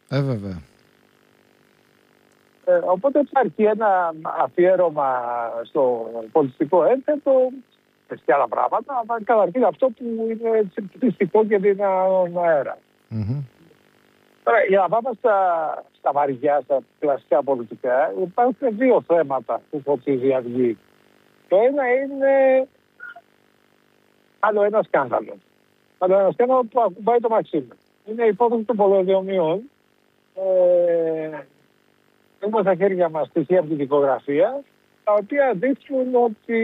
Βέβαια. Οπότε υπάρχει ένα αφιέρωμα στο πολιτιστικό ένθετο και άλλα πράγματα, αλλά καταρχήν αυτό που είναι πιστικό και δίνει αέρα. Τώρα, για να πάμε στα βαριά, στα κλασικά πολιτικά, υπάρχουν δύο θέματα που φωτίζει η Αυγή. Το ένα είναι άλλο ένα σκάνδαλο. Άλλο ένα σκάνδαλο που ακουμπάει το Μαξίμου. Είναι η υπόθεση των πολεοδομιών. Έχουμε στα χέρια μας στοιχεία από την δικογραφία, τα οποία δείχνουν ότι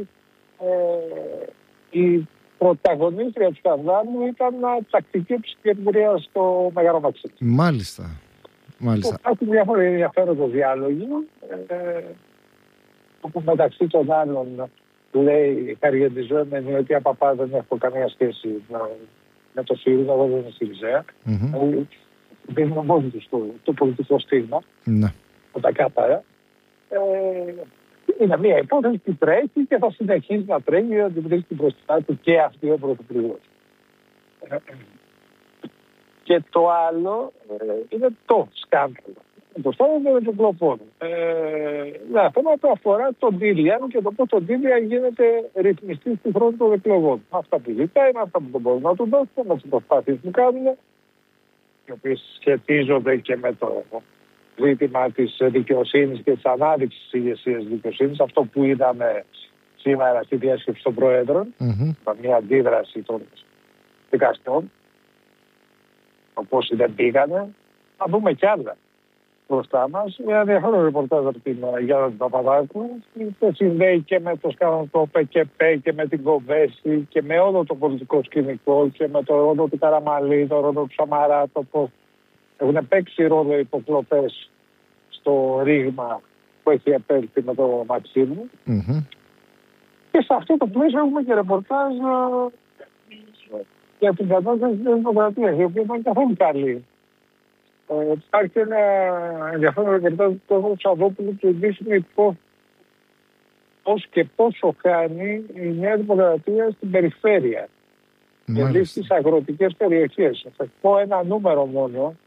η πρωταγωνίστρια του σκανδάλου ήταν τακτική ψυχιατρία στο Μεγάλο Μαξίμου. Μάλιστα. Υπάρχουν διάφορα ενδιαφέροντα διάλογοι, όπου μεταξύ των άλλων λέει χαριεντιζόμενοι ότι οι παπά δεν έχουν καμία σχέση με το ΣΥΡΙΖΑ, εγώ δεν είμαι ΣΥΡΙΖΑ. Δίνουν μόνοι τους το πολιτικό στίγμα. Με τα κάπαρα. Είναι μια υπόθεση που τρέχει και θα συνεχίσει να τρέχει για να την βρίσκει μπροστά του και αυτή ο πρωθυπουργός. Και το άλλο είναι το σκάνδαλο. Το σκάνδαλο με τον κλοπών. Ένα θέμα που αφορά τον Τίλιαν και το πώς τον Τίλιαν γίνεται ρυθμιστής του χρόνου των εκλογών. Αυτά που ζητάει, αυτά που μπορούν να του δώσουν, με τις προσπάθειες που κάνουν, οι οποίες σχετίζονται και με το ζήτημα της δικαιοσύνης και της ανάδειξης της ηγεσίας της δικαιοσύνης, αυτό που είδαμε σήμερα στη διάσκεψη των Προέδρων, μια αντίδραση των δικαστών, όπως δεν πήγανε. Θα δούμε κι άλλα μπροστά μας. Ένα ενδιαφέρον ρεπορτάζ από την Γιάννα Παπαδάκου, που συνδέει και με το σκάνδαλο του ΠΚΠ και με την Κοβέση και με όλο το πολιτικό σκηνικό και με το ρόλο του Καραμαλή, το ρόλο του Σαμαρά, το πώς έχουν παίξει ρόλο υποκλοπές στο ρήγμα που έχει επέλθει με το Μαξίμου. Και σε αυτό το πλαίσιο έχουμε και ρεπορτάζ για την κατάσταση της Δημοκρατίας, η οποία δεν είναι καθόλου καλή. Υπάρχει ένα ενδιαφέρον ρεπορτάζ του Κώστου Τσαβόπουλου που δείχνει πώς και πόσο κάνει η Νέα Δημοκρατία στην περιφέρεια. Και στις αγροτικές περιοχές. Θα πω ένα νούμερο μόνο,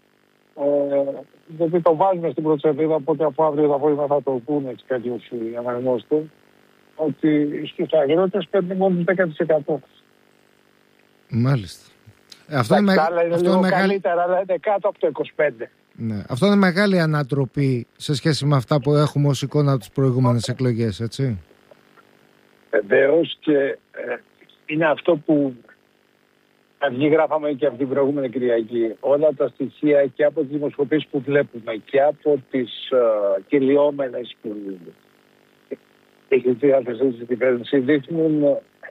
γιατί το βάζουμε στην πρωτοσελίδα, οπότε από αύριο το απόγευμα θα το πούνε έτσι κάποιος οι αναγνώστες, ότι στους αγρότες παίρνει μόνο 10%. Μάλιστα. Αυτό είναι λίγο καλύτερα, αλλά είναι κάτω από το 25%. Ναι. Αυτό είναι μεγάλη ανατροπή σε σχέση με αυτά που έχουμε ως εικόνα από τις προηγούμενες εκλογές, έτσι. Βεβαίως, και είναι αυτό που αυγή γράφαμε και από την προηγούμενη Κυριακή. Όλα τα στοιχεία και από τις δημοσκοπήσεις που βλέπουμε και από τις κυλιόμενες που έχει διάθεση στην κυβέρνηση δείχνουν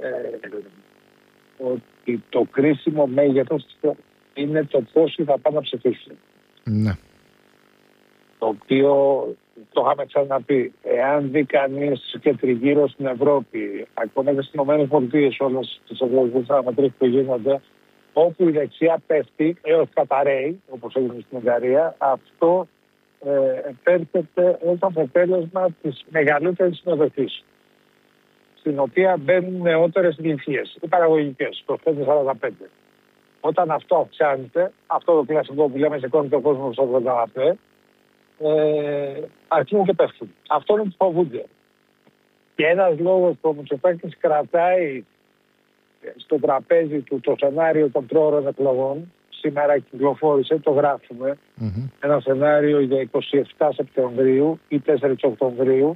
ότι το κρίσιμο μέγεθος είναι το πόσοι θα πάνε να ψηφίσουν. Ναι. Το οποίο το είχαμε ξαναπεί. Εάν δει κανείς και τριγύρω στην Ευρώπη, ακόμα και στις ΗΠΑ, όλες τις εκλογικές αναμετρήσεις που γίνονται, όπου η δεξιά πέφτει έως καταραίει, όπως έγινε στην Ουγγαρία, αυτό επέρχεται ως αποτέλεσμα της μεγαλύτερης συμμετοχής, στην οποία μπαίνουν νεότερες ηλικίες, οι παραγωγικές, το 5-45. Όταν αυτό αυξάνεται, αυτό το κλασικό που λέμε σηκώνεται ο κόσμος στο 85, αρχίζουν και πέφτουν. Αυτό είναι που φοβούνται. Και ένας λόγος που ο Μητσοτάκης κρατάει στο τραπέζι του το σενάριο των πρόωρων εκλογών, σήμερα κυκλοφόρησε, το γράφουμε, ένα σενάριο για 27 Σεπτεμβρίου ή 4 Οκτωβρίου,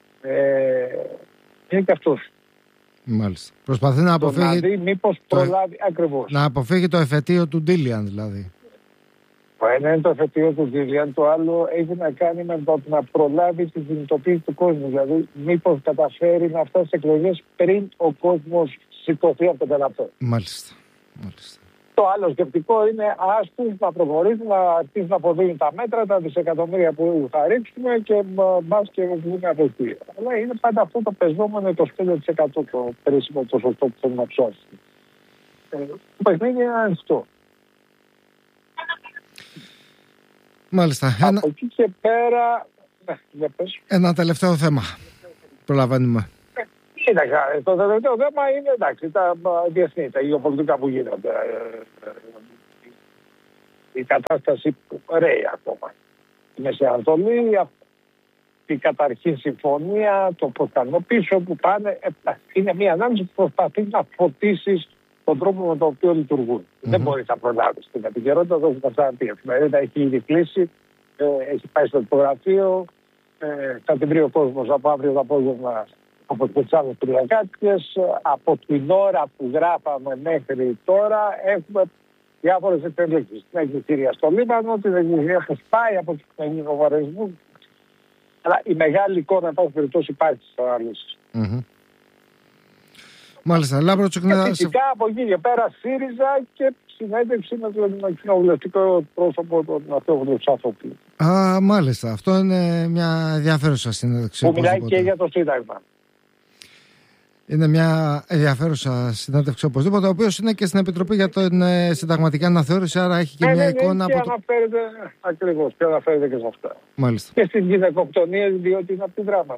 είναι και αυτός. Μάλιστα. Προσπαθεί να αποφύγει. Να δει μήπως προλάβει ακριβώς. Να αποφύγει το εφετείο του Ντίλιαν, δηλαδή. Το ένα είναι το εφετείο του Ντίλιαν, το άλλο έχει να κάνει με το να προλάβει τη συνειδητοποίηση του κόσμου. Δηλαδή, μήπως καταφέρει να φτάσει σε εκλογές πριν ο κόσμος σηκωθεί από τον καναπέ. Μάλιστα. Το άλλο σκεπτικό είναι άσπρος να προχωρήσουν, να αρχίσουν να αποδίνουν τα μέτρα, τα δισεκατομμύρια που θα ρίξουμε και μπας και βγούμε από εκεί. Αλλά είναι πάντα αυτό το πεζόμενο 25% το περίσσιμο ποσοστό που θέλουν να ψώσουν. Το παιχνίδι είναι ανοιχτό. Μάλιστα. Από εκεί και πέρα... Ναι, ένα τελευταίο θέμα. Προλαβαίνουμε. Κοίταξε, το τελευταίο θέμα είναι εντάξει, τα διεθνή, τα γεωπολιτικά που γίνονται. η κατάσταση που ρέει ακόμα. Η Μέση Ανατολή, η καταρχήν συμφωνία, το προς πίσω που πάνε, είναι μια ανάμειξη που προσπαθεί να φωτίσει τον τρόπο με τον οποίο λειτουργούν. Δεν μπορεί να προλάβει την επικαιρότητα, το έχουμε ξαναπεί. Η εφημερίδα έχει ήδη κλείσει, έχει πάει στο τυπογραφείο, θα την βρει ο κόσμος από αύριο το απόγευμα από τις άλλες πυριακάτικες. Από την ώρα που γράφαμε μέχρι τώρα έχουμε διάφορες εξελίξεις. Την εκκλησία στο Λίβανο, την εκκλησία που σπάει από τους βομβαρδισμούς. Αλλά η μεγάλη εικόνα, εν πάση περιπτώσει, υπάρχει στις αναλύσεις. Μάλιστα. Λάμπρο Τσουκνίδα. Φυσικά από εκεί και πέρα ΣΥΡΙΖΑ και συνέντευξη με τον κοινοβουλευτικό πρόσωπο των Θεόφιλου Ψαθόπουλου. Μάλιστα. Αυτό είναι μια ενδιαφέρουσα συνέντευξη. Που μιλάει και για το Σύνταγμα. Είναι μια ενδιαφέρουσα συνέντευξη οπωσδήποτε, ο οποίος είναι και στην Επιτροπή για την Συνταγματική Αναθεώρηση, άρα έχει και μια εικόνα από. Και αναφέρεται ακριβώς, και αναφέρεται και σε αυτά. Μάλιστα. Και στις γυναικοκτονίες, διότι είναι από τη δράμα.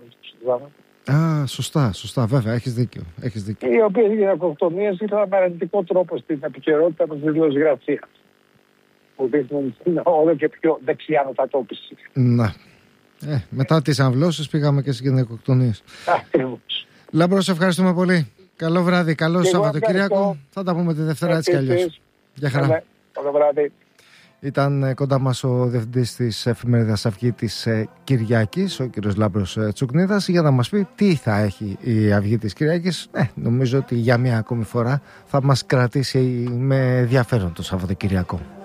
Σωστά, βέβαια, έχεις δίκιο. Οι οποίες γυναικοκτονίες ήταν με αρνητικό τρόπο στην επικαιρότητα με τη δηλωσγραφία. Που δείχνουν όλο και πιο δεξιά μετατόπιση. Ναι. Μετά τις αμβλώσεις πήγαμε και στις γυναικοκτονίες. Ακριβώς. Λάμπρο, σε ευχαριστούμε πολύ. Καλό βράδυ, καλό Σαββατοκύριακο. Θα τα πούμε τη Δευτέρα έτσι κι αλλιώς. Γεια χαρά. Καλό βράδυ. Ήταν κοντά μας ο διευθυντής της εφημερίδας Αυγή της Κυριακής, ο κύριος Λάμπρος Τσουκνίδας, για να μας πει τι θα έχει η Αυγή της Κυριακής. Νομίζω ότι για μια ακόμη φορά θα μας κρατήσει με ενδιαφέρον το Σαββατοκυριακό.